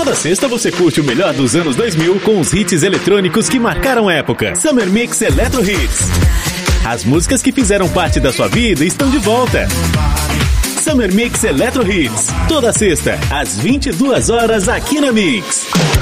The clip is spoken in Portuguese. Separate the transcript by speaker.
Speaker 1: Toda sexta você curte o melhor dos anos 2000 com os hits eletrônicos que marcaram a época. Summer Mix Electro Hits. As músicas que fizeram parte da sua vida estão de volta. Summer Mix Electro Hits. Toda sexta, às 22 horas aqui na Mix.